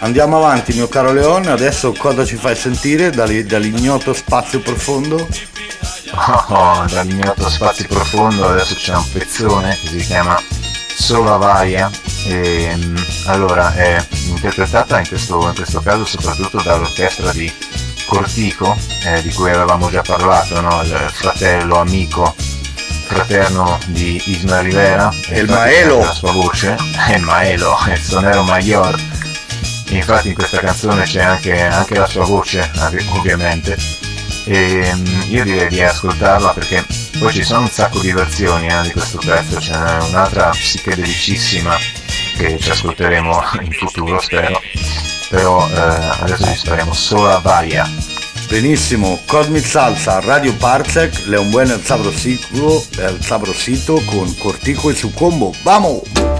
Andiamo avanti, mio caro Leone. Adesso cosa ci fai sentire dall'ignoto spazio profondo? Dall'ignoto spazio profondo adesso c'è un pezzone che si chiama Sola Vaia. Allora è interpretata in questo caso soprattutto dall'orchestra di Cortico, di cui avevamo già parlato, no? Il fratello amico fraterno di Isma Rivera, e il Maelo, la sua voce è Maelo, il sonero Mayor. Infatti in questa canzone c'è anche la sua voce, ovviamente, e io direi di ascoltarla perché poi ci sono un sacco di versioni di questo pezzo. C'è un'altra psichedelicissima che ci ascolteremo in futuro, spero, però adesso ci speriamo. Sola Vaia. Benissimo, Cosmic Salsa, Radio Parsec, Leon Bueno el Sabrosito con Cortico y su combo. ¡Vamos!